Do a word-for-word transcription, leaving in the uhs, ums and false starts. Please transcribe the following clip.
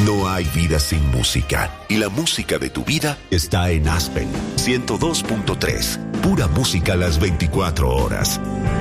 No hay vida sin música, y la música de tu vida está en Aspen ciento dos punto tres. Pura música las veinticuatro horas.